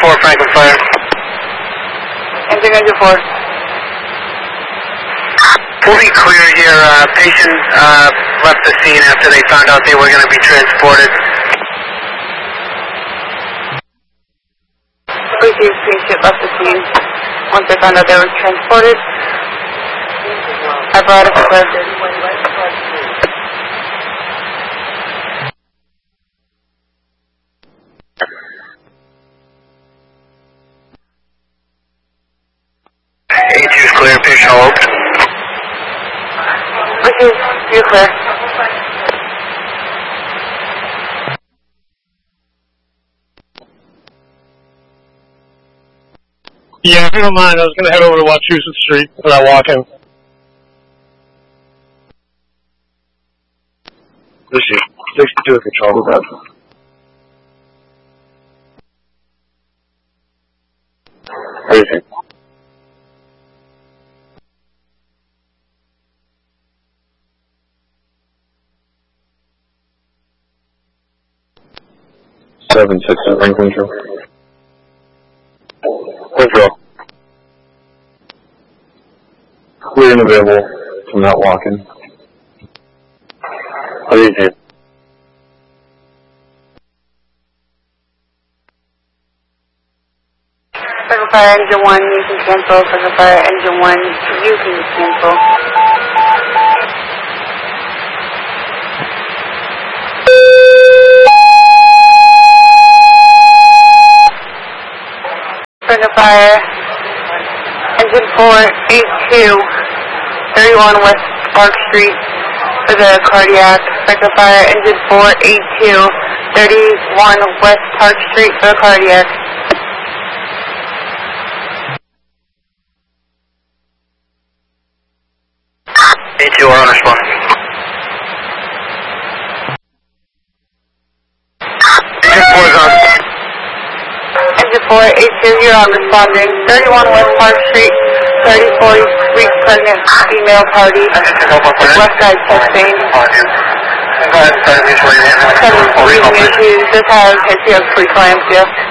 4, Franklin Fire. Engine 4. Fully clear here. Patient left the scene after they found out they were going to be transported. Received patient left the scene. Once they found out they were transported, apparatus clear. A2 is clear. Patient all open. Received. You're clear. Yeah, if you don't mind, I was going to head over to Wachusett Street for that walk-in. This is 62 control. Everything. Seven control. Control. Clear and available from that walk-in. How do you do? Circle Fire Engine 1, you can cancel. Circle Fire Engine 1, you can cancel. Circle Fire Engine 482, 31 West Park Street for the cardiac. Circle Fire Engine 482, 31 West Park Street for the cardiac. A2 are on response. Engine 4 is on. Engine 482, you're on responding. 31 West Park Street, 34-week pregnant female party. West side chest pain. 7 breathing issues. This has history of preeclampsia.